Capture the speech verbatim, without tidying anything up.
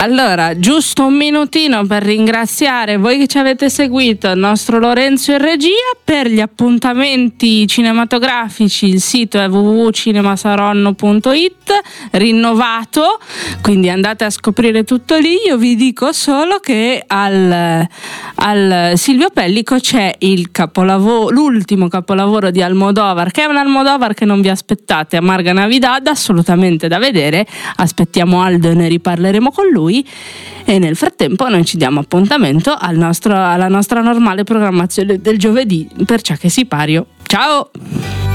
Allora, giusto un minutino per ringraziare voi che ci avete seguito, il nostro Lorenzo in regia. Per gli appuntamenti cinematografici il sito è w w w punto cinemasaronno punto i t, rinnovato, quindi andate a scoprire tutto lì. Io vi dico solo che al, al Silvio Pellico c'è il capolavoro, l'ultimo capolavoro di Almodovar, che è un Almodovar che non vi aspettate, Amarga Navidad, assolutamente da vedere. Aspettiamo Aldo e ne riparleremo con lui. E nel frattempo noi ci diamo appuntamento al nostro, alla nostra normale programmazione del giovedì per Ciò che si pario. Ciao!